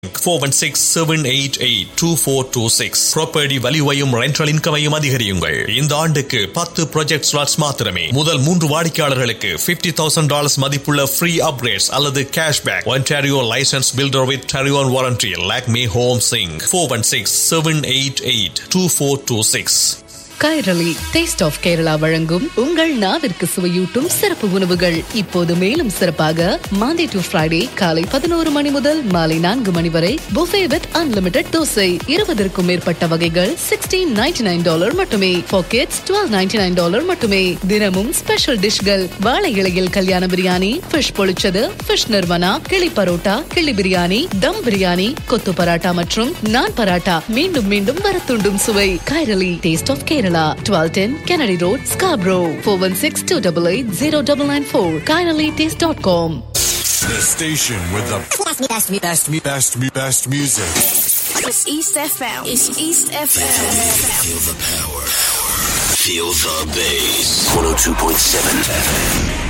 416-788-2426. Property வேல்யூவையும் rental இன்கமையும் அதிகரியுங்கள். இந்த ஆண்டுக்கு 10 project slots மாத்திரமே. முதல் 3 வாடிக்கையாளர்களுக்கு $50,000 மதிப்புள்ள ஃப்ரீ அப்கிரேட்ஸ் அல்லது cashback. Ontario licensed builder with Tarion warranty. Lakme Home Singh. 416-788-2426. Kairali taste of Kerala வழங்கும் உங்கள் நாவிற்கு சுவையூட்டும் சிறப்பு உணவுகள் இப்போது மேலும் சிறப்பாக மாண்டே டு ஃப்ரைடே காலை 11 மணி முதல் மாலை 4 மணி வரை புஃபே வித் அன்லிமிடெட் தோசை. 20க்கும் மேற்பட்ட வகைகள் $16.99 மட்டுமே. பாக்கெட்ஸ் $12.99 மட்டுமே. தினமும் ஸ்பெஷல் டிஷ்கள். வாழை இலையில் கல்யாண பிரியாணி, ஃபிஷ் பொழிச்சது, ஃபிஷ் நிர்வனா, கிளி பரோட்டா, கிளி பிரியாணி, தம் பிரியாணி, கொத்து பராட்டா மற்றும் நான் பராட்டா. மீண்டும் மீண்டும் வரத்துண்டும் சுவை. Kairali taste of Kerala, 1210 Kennedy Road, Scarborough. 416-288-0994. KairaliTaste.com. The station with the best music. It's East FM. It's East FM. Feel the power. Feel the bass. 102.7 FM.